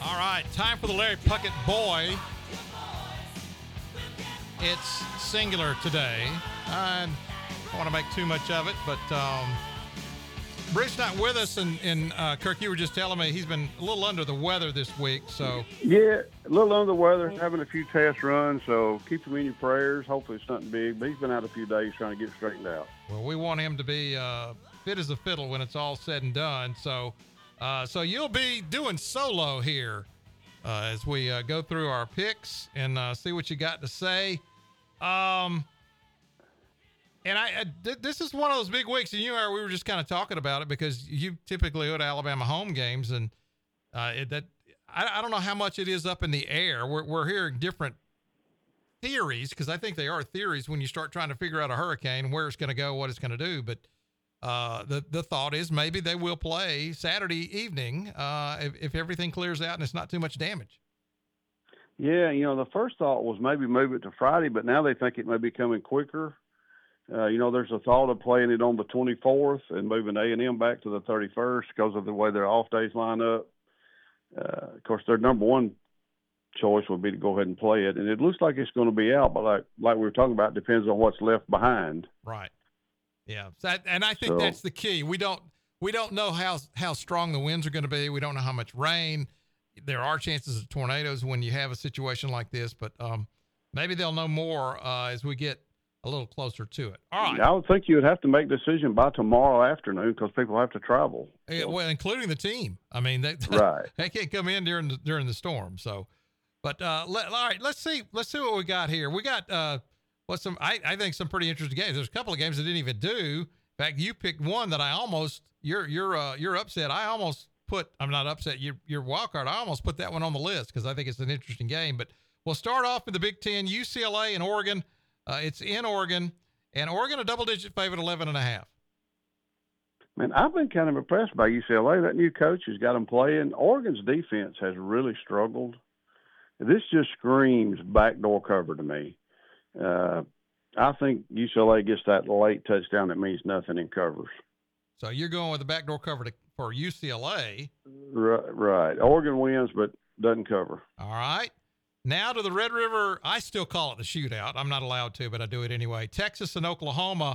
All right, time for the Larry Puckett Boy. It's singular today. I don't want to make too much of it, but Bruce's not with us, and Kirk, you were just telling me he's been a little under the weather this week, so. Yeah, a little under the weather, having a few test runs, so keep him in your prayers. Hopefully it's nothing big, but he's been out a few days trying to get it straightened out. Well, we want him to be fit as a fiddle when it's all said and done, so you'll be doing solo here as we go through our picks and see what you got to say. And this is one of those big weeks, and we were just kind of talking about it because you typically go to Alabama home games, and I don't know how much it is up in the air. We're hearing different theories because I think they are theories when you start trying to figure out a hurricane, where it's going to go, what it's going to do. But the thought is maybe they will play Saturday evening if everything clears out and it's not too much damage. Yeah, the first thought was maybe move it to Friday, but now they think it may be coming quicker. There's a thought of playing it on the 24th and moving A&M back to the 31st because of the way their off days line up. Of course, their number one choice would be to go ahead and play it, and it looks like it's going to be out, but like we were talking about, depends on what's left behind. Right. Yeah, and I think that's the key. We don't know how strong the winds are going to be. We don't know how much rain. There are chances of tornadoes when you have a situation like this, but maybe they'll know more as we get a little closer to it. All right. I would think you would have to make a decision by tomorrow afternoon because people have to travel. Yeah, well, including the team. I mean, they can't come in during the storm. So, but all right, let's see what we got here. We got I think some pretty interesting games. There's a couple of games that didn't even do. In fact, you picked one that I almost you're upset. I almost I'm not upset. Your wild card. I almost put that one on the list because I think it's an interesting game. But we'll start off with the Big Ten, UCLA and Oregon. It's in Oregon, and Oregon a double-digit favorite, 11.5. Man, I've been kind of impressed by UCLA. That new coach has got them playing. Oregon's defense has really struggled. This just screams backdoor cover to me. I think UCLA gets that late touchdown that means nothing and covers. So you're going with the backdoor cover for UCLA. Right. Oregon wins, but doesn't cover. All right. Now to the Red River. I still call it the shootout. I'm not allowed to, but I do it anyway. Texas and Oklahoma.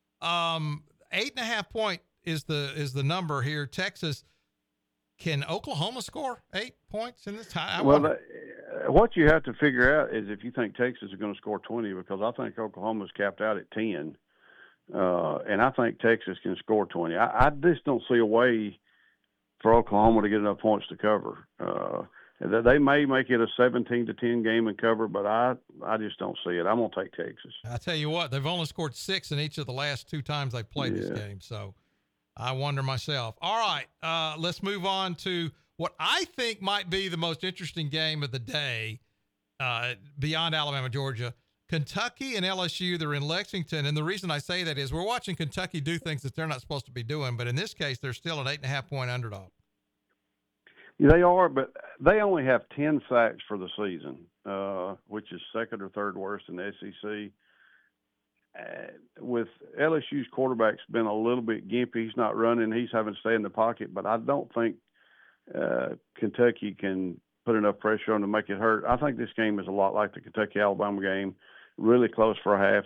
8.5 point is the number here. Texas. Can Oklahoma score 8 points in this time? What you have to figure out is if you think Texas is going to score 20, because I think Oklahoma's capped out at 10. And I think Texas can score 20. I just don't see a way for Oklahoma to get enough points to cover. They may make it a 17-10 game and cover, but I just don't see it. I'm going to take Texas. I tell you what, they've only scored 6 in each of the last 2 times they've played this game. So I wonder myself. All right, let's move on to what I think might be the most interesting game of the day beyond Alabama, Georgia. Kentucky and LSU, they're in Lexington. And the reason I say that is we're watching Kentucky do things that they're not supposed to be doing. But in this case, they're still an 8.5 point underdog. They are, but they only have 10 sacks for the season, which is second or third worst in the SEC. With LSU's quarterback's been a little bit gimpy. He's not running. He's having to stay in the pocket. But I don't think Kentucky can put enough pressure on to make it hurt. I think this game is a lot like the Kentucky-Alabama game, really close for a half